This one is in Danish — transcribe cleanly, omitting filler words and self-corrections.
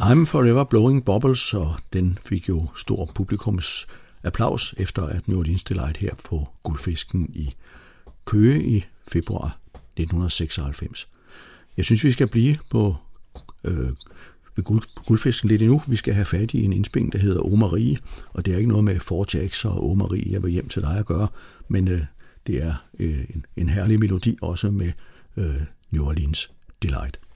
I'm Forever Blowing Bubbles, og den fik jo stor publikums applaus efter at New Orleans Delight her på Guldfisken i Køge i februar 1996. Jeg synes, vi skal blive på Guldfisken lidt endnu. Vi skal have fat i en indspilning, der hedder O Marie, og det er ikke noget med Four Jacks og O Marie, jeg vil hjem til dig at gøre, men det er en herlig melodi også med New Orleans Delight.